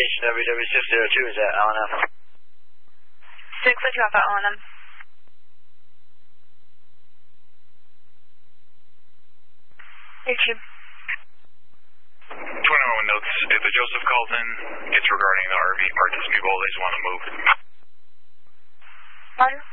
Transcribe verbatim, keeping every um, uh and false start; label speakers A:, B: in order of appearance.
A: Station W W six zero two is at L N M.
B: six zero two Alpha L N M. YouTube.
C: twenty-one notes. If the Joseph calls in, it's regarding the R V part dispute. They just want to move.
B: Pardon?